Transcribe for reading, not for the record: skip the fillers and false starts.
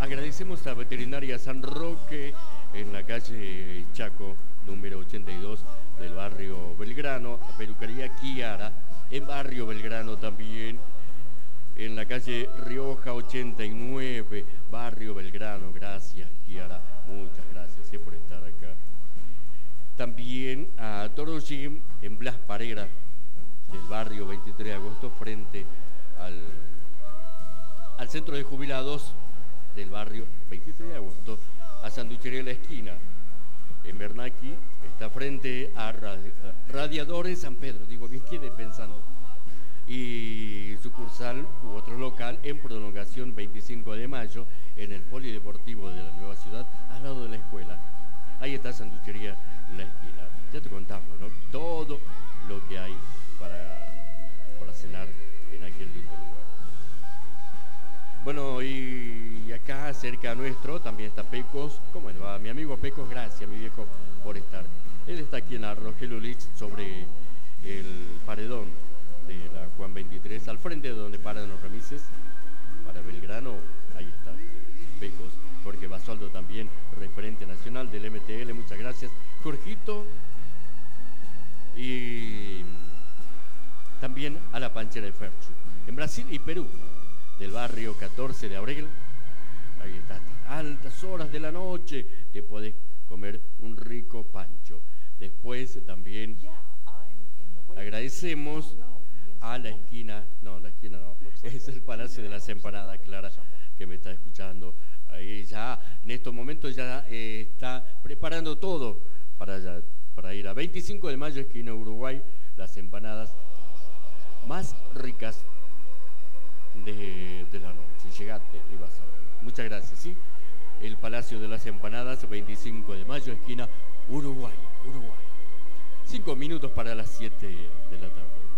Agradecemos a Veterinaria San Roque en la calle Chaco, número 82 del barrio Belgrano, a Peluquería Kiara, en barrio Belgrano también, en la calle Rioja 89, barrio Belgrano. Gracias, Kiara, muchas gracias por estar acá. También a Toro Gym en Blas Parera, del barrio 23 de agosto, frente al centro de jubilados del barrio 23 de agosto, a Sanduchería La Esquina. En Bernaqui está frente a Radiadores San Pedro, digo, bien quede pensando. Y sucursal u otro local en prolongación 25 de mayo, en el Polideportivo de la Nueva Ciudad, al lado de la escuela. Ahí está Sanduchería La Esquina. Ya te contamos, ¿no? Todo lo que hay para cenar en aquel lindo lugar. Bueno, y acá cerca nuestro también está Pecos. ¿Cómo le va? Mi amigo Pecos, gracias, mi viejo, por estar. Él está aquí en la Rogelio Lich, sobre el paredón de la Juan 23, al frente de donde paran los remises, para Belgrano. Ahí está Pecos. Jorge Basualdo también, referente nacional del MTL, muchas gracias. Jorgito, y también a la Panchera de Ferchu. En Brasil y Perú, del barrio 14 de Abril, ahí está, hasta altas horas de la noche, te podés comer un rico pancho. Después también agradecemos a la esquina no, es el Palacio de las Empanadas, Clara, que me está escuchando. Ahí ya, en estos momentos ya está preparando todo para ir a 25 de mayo, esquina Uruguay, las empanadas más ricas de la noche. Llegate y vas a ver. Muchas gracias, ¿sí? El Palacio de las Empanadas, 25 de mayo, esquina Uruguay. 5 minutos para las 7 de la tarde.